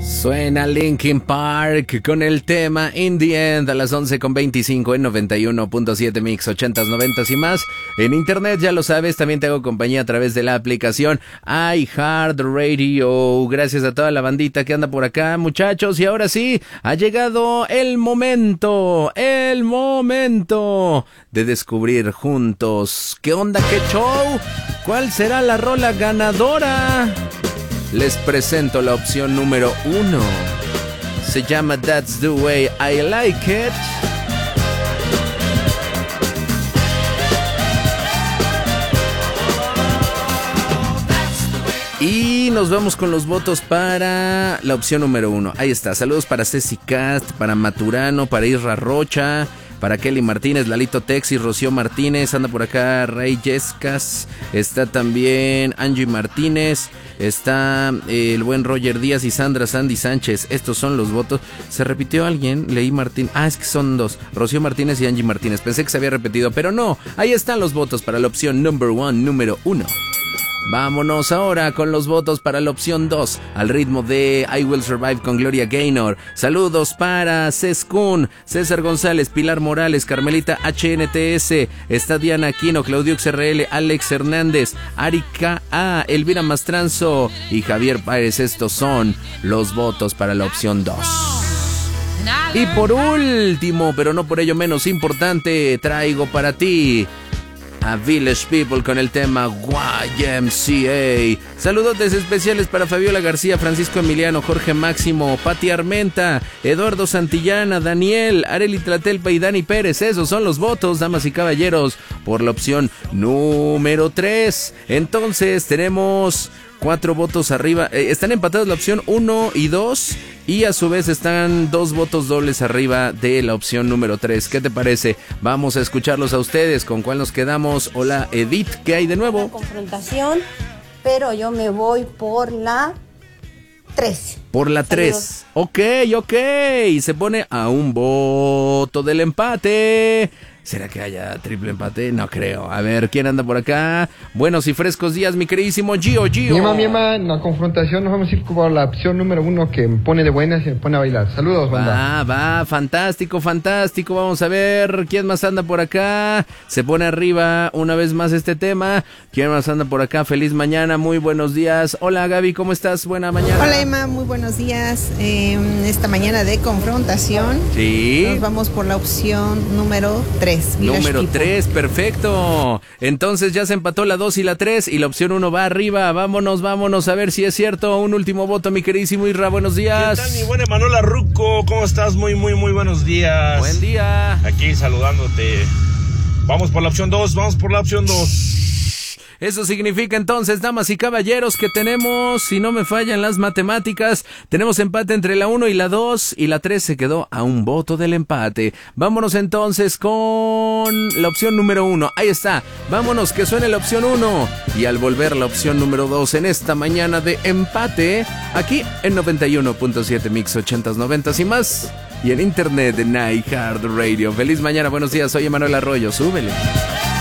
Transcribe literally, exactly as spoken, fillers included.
Suena Linkin Park con el tema In the End a las once con veinticinco en noventa y uno punto siete Mix, ochentas, noventas y más. En internet, ya lo sabes, también te hago compañía a través de la aplicación iHeartRadio. Gracias a toda la bandita que anda por acá, muchachos. Y ahora sí, ha llegado el momento, el momento de descubrir juntos qué onda, qué show, cuál será la rola ganadora. Les presento la opción número uno. Se llama That's the Way I Like It. Y nos vamos con los votos para la opción número uno. Ahí está. Saludos para Ceci Cast, para Maturano, para Isra Rocha, para Kelly Martínez, Lalito Texi, Rocío Martínez, anda por acá Rey Yescas, está también Angie Martínez, está eh, el buen Roger Díaz y Sandra Sandy Sánchez. Estos son los votos. ¿Se repitió alguien? Leí Martín. Ah, es que son dos. Rocío Martínez y Angie Martínez. Pensé que se había repetido, pero no. Ahí están los votos para la opción number one, número uno. Vámonos ahora con los votos para la opción dos, al ritmo de I Will Survive con Gloria Gaynor. Saludos para Cescun, César González, Pilar Morales, Carmelita H N T S, está Diana Aquino, Claudio X R L, Alex Hernández, Arika A, Elvira Mastranzo y Javier Páez. Estos son los votos para la opción dos. Y por último, pero no por ello menos importante, traigo para ti a Village People con el tema Y M C A. Saludotes especiales para Fabiola García, Francisco Emiliano, Jorge Máximo, Pati Armenta, Eduardo Santillana, Daniel, Areli Tlatelpa y Dani Pérez. Esos son los votos, damas y caballeros, por la opción número tres. Entonces tenemos cuatro votos arriba. Eh, están empatadas la opción uno y dos. Y a su vez están dos votos dobles arriba de la opción número tres. ¿Qué te parece? Vamos a escucharlos a ustedes. ¿Con cuál nos quedamos? Hola, Edith, ¿qué hay de nuevo? Una confrontación, pero yo me voy por la tres. Por la tres. Ok, ok. Se pone a un voto del empate. ¿Será que haya triple empate? No creo. A ver, ¿quién anda por acá? Buenos y frescos días, mi queridísimo Gio, Gio. Miema, Miema, en la confrontación nos vamos a ir por la opción número uno que me pone de buenas y me pone a bailar. Saludos, banda. Va, va, fantástico, fantástico. Vamos a ver quién más anda por acá. Se pone arriba una vez más este tema. ¿Quién más anda por acá? Feliz mañana, muy buenos días. Hola, Gaby, ¿cómo estás? Buena mañana. Hola, Emma, muy buenos días. Eh, esta mañana de confrontación. Sí. Nos vamos por la opción número tres. Número tres, perfecto. Entonces ya se empató la dos y la tres y la opción uno va arriba. Vámonos, vámonos a ver si es cierto. Un último voto, mi queridísimo Isra, buenos días. ¿Qué tal, mi buena Manuela Rucco? ¿Cómo estás? Muy, muy, muy buenos días. Buen día. Aquí saludándote. Vamos por la opción dos, vamos por la opción dos. Eso significa entonces, damas y caballeros, que tenemos, si no me fallan las matemáticas, tenemos empate entre la uno y la dos, y la tres se quedó a un voto del empate. Vámonos entonces con la opción número uno. Ahí está. Vámonos, que suene la opción uno. Y al volver la opción número dos en esta mañana de empate, aquí en noventa y uno punto siete Mix, ochentas, noventas y más. Y en internet de iHeartRadio. Feliz mañana, buenos días, soy Emanuel Arroyo, súbele.